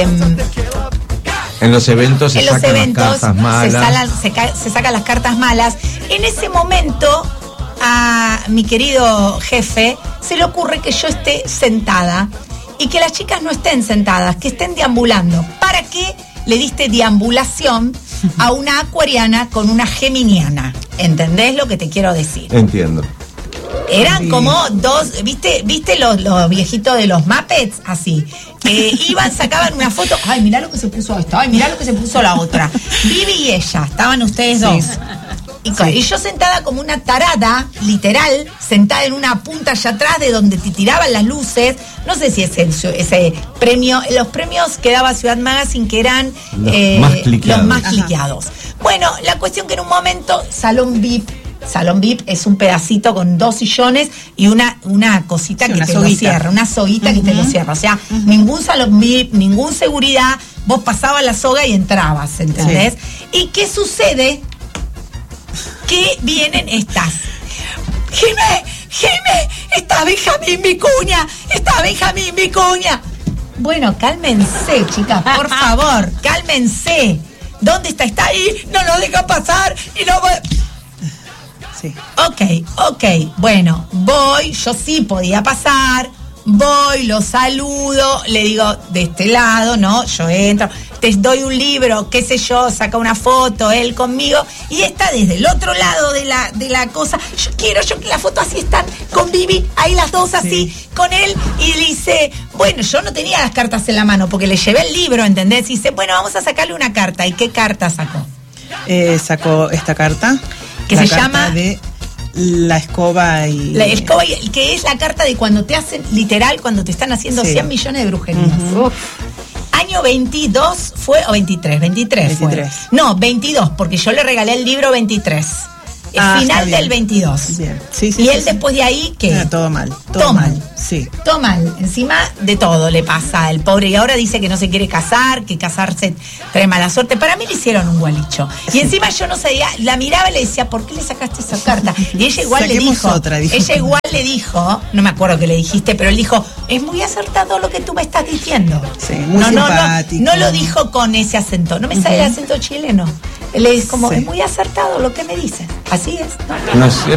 En los eventos se sacan las cartas malas. Se sacan las cartas malas. En ese momento, a mi querido jefe se le ocurre que yo esté sentada y que las chicas no estén sentadas, que estén deambulando. ¿Para qué le diste deambulación a una acuariana con una geminiana? ¿Entendés lo que te quiero decir? Entiendo. Eran como dos, ¿viste los viejitos de los Muppets? Así. Iban, sacaban una foto. Ay, mirá lo que se puso esta. Ay, mirá lo que se puso la otra. Vivi y ella, estaban ustedes dos. Y yo sentada como una tarada, literal, sentada en una punta allá atrás de donde te tiraban las luces. No sé si es ese premio, los premios que daba Ciudad Magazine, que eran los más cliqueados. Bueno, la cuestión que en un momento, Salón VIP es un pedacito con 2 sillones y una cosita que te lo cierra, una soguita que te lo cierra. O sea, ningún Salón VIP, ningún seguridad, vos pasabas la soga y entrabas, ¿entendés? Sí. ¿Y qué sucede? Que vienen estas. Jimé, está Benjamín Vicuña. Bueno, cálmense, chicas, por favor, cálmense. ¿Dónde está? Está ahí, no lo deja pasar y no voy. Sí. Ok, bueno, voy, yo sí podía pasar, voy, lo saludo, le digo, de este lado, ¿no? Yo entro, te doy un libro, qué sé yo, saca una foto, él conmigo, y está desde el otro lado de la cosa, yo quiero que la foto así están con Vivi, ahí las dos así, con él, y dice, bueno, yo no tenía las cartas en la mano, porque le llevé el libro, ¿entendés? Y dice, bueno, vamos a sacarle una carta, ¿y qué carta sacó? Sacó esta carta. Que se llama de la escoba y... La escoba, que es la carta de cuando te hacen, literal, cuando te están haciendo 100 millones de brujerías. Año 22 fue, o 23 fue. No, 22, porque yo le regalé el libro 23. El final del 22. Bien. Y él después de ahí, ¿qué? Todo mal. Sí. Todo mal. Encima de todo le pasa al pobre. Y ahora dice que no se quiere casar, que casarse trae mala suerte. Para mí le hicieron un gualicho. Y encima yo no sabía, la miraba y le decía, ¿por qué le sacaste esa carta? Y ella igual le dijo, no me acuerdo qué le dijiste, pero él dijo, es muy acertado lo que tú me estás diciendo. Sí, muy simpático. No lo dijo con ese acento, no me sale el acento chileno. Él es como, es muy acertado lo que me dices. Así es. No sé.